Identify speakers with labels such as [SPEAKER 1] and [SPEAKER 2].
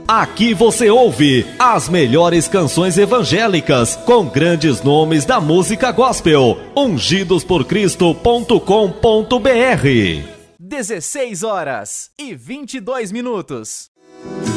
[SPEAKER 1] Aqui você ouve as melhores canções evangélicas com grandes nomes da música gospel. ungidosporcristo.com.br.
[SPEAKER 2] 16 horas e 22 minutos.